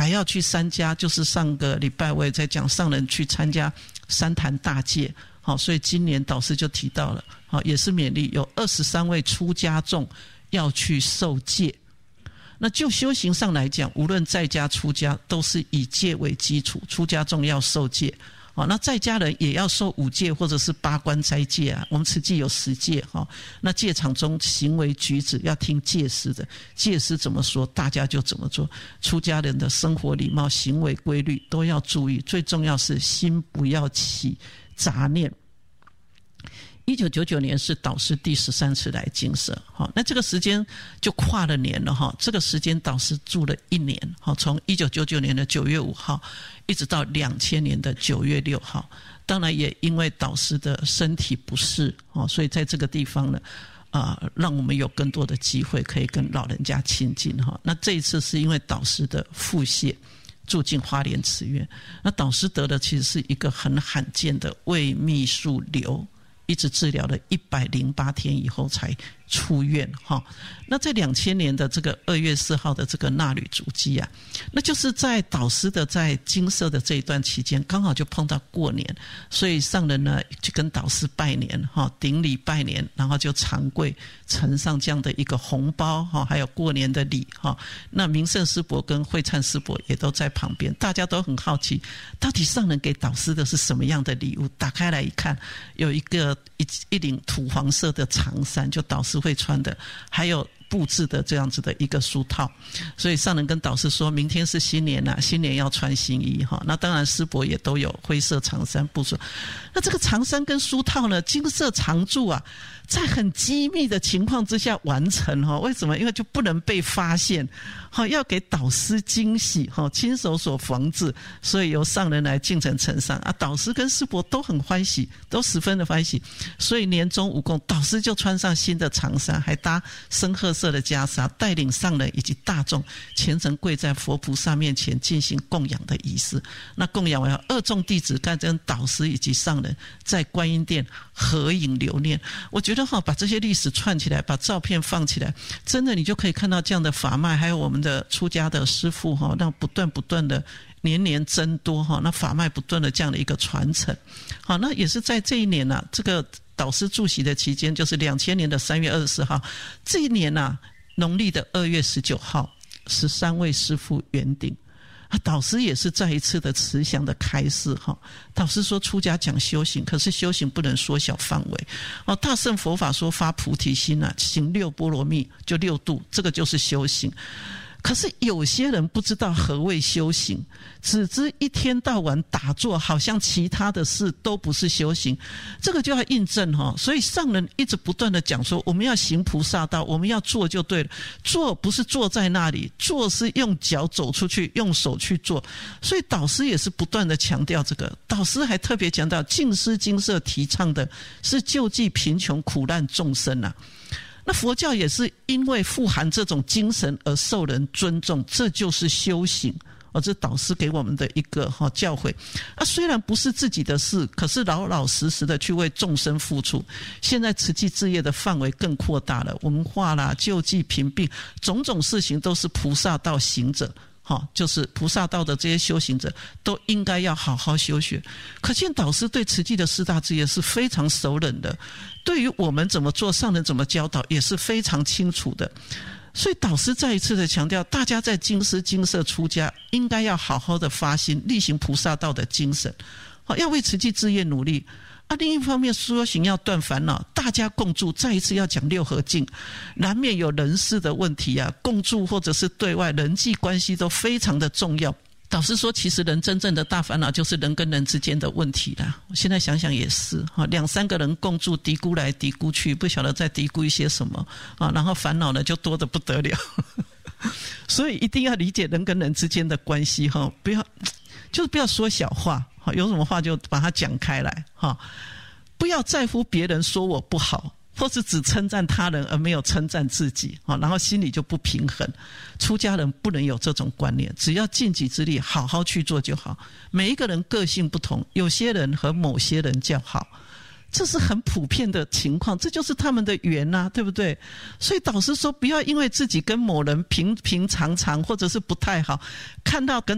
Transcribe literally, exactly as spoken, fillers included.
还要去参加，就是上个礼拜我也在讲上人去参加三坛大戒，好，所以今年导师就提到了，好，也是勉励有二十三位出家众要去受戒。那就修行上来讲，无论在家出家都是以戒为基础，出家众要受戒，哦，那在家人也要受五戒或者是八关斋戒啊。我们慈济有十戒哈，那戒场中行为举止要听戒师的，戒师怎么说，大家就怎么做。出家人的生活礼貌、行为规律都要注意，最重要是心不要起杂念。一九九九年是导师第十三次来精舍，那这个时间就跨了年了，这个时间导师住了一年，从一九九九年的九月五号一直到两千年的九月六号。当然也因为导师的身体不适，所以在这个地方呢，呃，让我们有更多的机会可以跟老人家亲近。那这一次是因为导师的腹泻住进花莲慈院，那导师得的其实是一个很罕见的胃泌素瘤，一直治疗了一百零八天以后才出院哈。那在两千年的这个二月四号的这个纳履足迹啊，那就是在导师的在精舍的这一段期间，刚好就碰到过年，所以上人呢就跟导师拜年哈，顶礼拜年，然后就长跪呈上这样的一个红包哈，还有过年的礼哈。那明胜师伯跟慧灿师伯也都在旁边，大家都很好奇，到底上人给导师的是什么样的礼物？打开来一看，有一个一一领土黄色的长衫，就导师会穿的，还有布置的这样子的一个书套。所以上人跟导师说，明天是新年啊，新年要穿新衣哈。那当然师伯也都有灰色长衫布置。那这个长衫跟书套呢，精舍常住啊，在很机密的情况之下完成哈。为什么？因为就不能被发现，哈，要给导师惊喜哈，亲手所缝制，所以由上人来进城呈上啊。导师跟师伯都很欢喜，都十分的欢喜。所以年终五供，导师就穿上新的长衫，还搭深褐色的袈裟，带领上人以及大众虔诚跪在佛菩萨面前进行供养的仪式。那供养完后，二众弟子跟导师以及上人在观音殿合影留念。我觉得哈，把这些历史串起来，把照片放起来，真的你就可以看到这样的法脉，还有我们的出家的师父哈，那不断不断的年年增多哈，那法脉不断的这样的一个传承。好，那也是在这一年啊，这个导师住席的期间，就是两千年的三月二十四号，这一年啊，农历的二月十九号，十三位师父圆顶。啊，导师也是再一次的慈祥的开示哈。导师说出家讲修行，可是修行不能缩小范围哦。大乘佛法说发菩提心啊，行六波罗蜜就六度，这个就是修行。可是有些人不知道何谓修行，只知一天到晚打坐，好像其他的事都不是修行，这个就要印证哈。所以上人一直不断的讲说，我们要行菩萨道，我们要做就对了。做不是坐在那里，做是用脚走出去，用手去做。所以导师也是不断的强调这个。导师还特别强调，净思精舍提倡的是救济贫穷苦难众生啊。那佛教也是因为富含这种精神而受人尊重，这就是修行哦。这导师给我们的一个哈教诲啊，虽然不是自己的事，可是老老实实的去为众生付出。现在慈济事业的范围更扩大了，文化啦、救济贫病，种种事情都是菩萨道行者。好，就是菩萨道的这些修行者都应该要好好修学。可见导师对慈济的四大志业是非常熟稔的，对于我们怎么做，上人怎么教导也是非常清楚的。所以导师再一次的强调，大家在精思精舍出家，应该要好好的发心，力行菩萨道的精神，要为慈济志业努力。啊，另一方面修行要断烦恼，大家共住，再一次要讲六合敬，难免有人事的问题啊，共住或者是对外人际关系都非常的重要。导师说，其实人真正的大烦恼就是人跟人之间的问题啦。我现在想想也是，两三个人共住，嘀咕来嘀咕去，不晓得在嘀咕一些什么啊，然后烦恼呢就多得不得了。所以一定要理解人跟人之间的关系哈，不要就是不要说小话，有什么话就把它讲开来哈，不要在乎别人说我不好，或是只称赞他人而没有称赞自己，然后心里就不平衡。出家人不能有这种观念，只要尽己之力好好去做就好。每一个人个性不同，有些人和某些人较好，这是很普遍的情况，这就是他们的缘啊，对不对？所以导师说，不要因为自己跟某人平平常常或者是不太好，看到跟